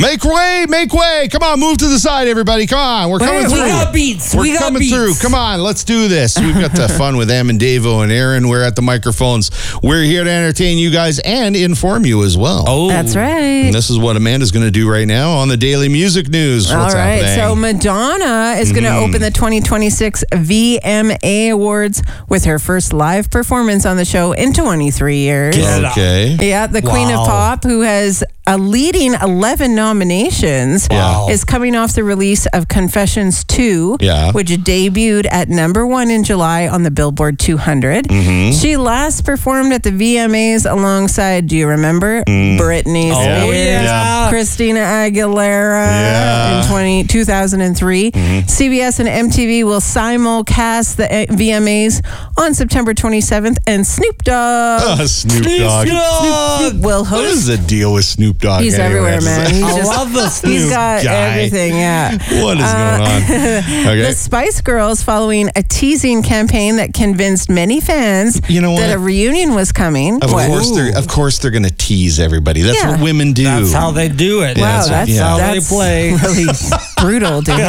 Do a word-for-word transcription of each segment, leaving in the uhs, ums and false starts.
Make way, make way. Come on, move to the side, everybody. Come on, we're coming we through. We got beats. We're we got coming beats. through. Come on, let's do this. We've got the fun with Em and Davo and Aaron. We're at the microphones. We're here to entertain you guys and inform you as well. Oh, That's right. And this is what Amanda's going to do right now on the Daily Music News. What's All right. happening? So Madonna is going to Mm. open the twenty twenty-six V M A Awards with her first live performance on the show in twenty-three years. Get up. Okay. Yeah, the Queen Wow. of Pop, who has a leading eleven nominations, Wow. is coming off the release of Confessions two, Yeah. which debuted at number one in July on the Billboard two hundred. Mm-hmm. She last performed at the V M As alongside, do you remember? Britney Oh, Spears, yeah. Christina Aguilera Yeah. in twenty, two thousand three. C B S and M T V will simulcast the V M As on September twenty-seventh, and Snoop Dogg Oh, Snoop Snoop Dogg. Dogg. will What is host. the deal with Snoop Dogg? He's anyway? everywhere, man. He's I just, love the Snoop he's got guy. everything, yeah. What is going on? Okay. The Spice Girls, following a teasing campaign that convinced many fans You know that what? a reunion was coming. Of What? course, they're of course they're going to tease everybody. That's Yeah. what women do. That's how they do it. Yeah, Wow, that's- that's, yeah. how they that's play. really brutal, dude.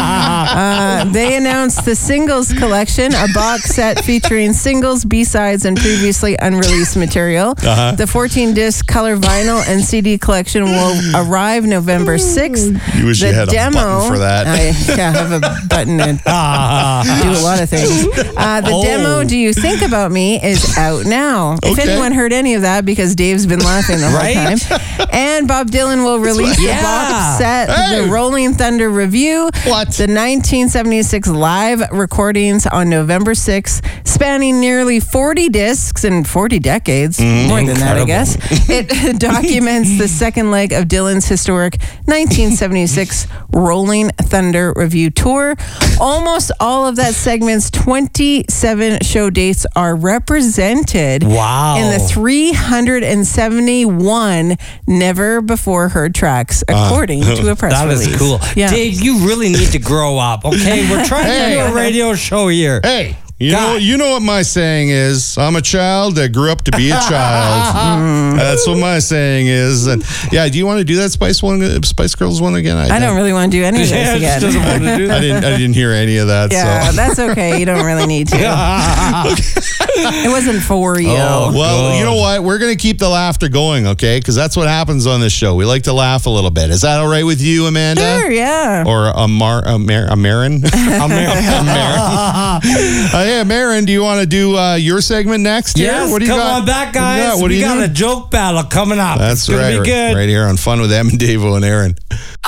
Uh, they announced the singles collection, a box set featuring singles, B-sides, and previously unreleased material. Uh-huh. The fourteen-disc color vinyl and C D collection will arrive November sixth. You wish the you had demo, a button for that. I, yeah, I have a button and do a lot of things. Uh, the Oh. demo, Do You Think About Me, is out now. If Okay. anyone heard any of that, because Dave's been laughing the whole Right? time. And Bob Dylan will release the Yeah. box set, Hey. the Rolling Thunder Review, What? the nineteen seventy-six live recordings on November sixth, spanning nearly forty discs and forty decades, more than that, I Incredible. guess. It documents the second leg of Dylan's historic nineteen seventy-six Rolling Thunder Review tour. Almost all of that segment's twenty-seven show dates are represented Wow. in the three hundred seventy-one never before heard tracks, according to a press That release. is cool. Yeah. Dave, you really need to grow up, okay? We're trying Hey. to do a radio show here. Hey, you God. know, you know what my saying is. I'm a child that grew up to be a child. That's what my saying is. And yeah, do you want to do that Spice one, uh, Spice Girls one again? I don't really want to do any of this Yeah, she again. doesn't want to do I that. didn't. I didn't hear any of that. Yeah, So. that's okay. You don't really need to. It wasn't for you. Oh, Well, God. you know what? We're going to keep the laughter going, okay? Because that's what happens on this show. We like to laugh a little bit. Is that all right with you, Amanda? Sure, yeah. Or Amar, Amar, Amarin? Uh, hey, Amarin, do you want to do uh, your segment next here? Yes, What do you come got? on back, What do you guys. got? What do we you got do? a joke battle coming up. That's it's gonna right. Be good. Right here on Fun with Em and Davo and Aaron.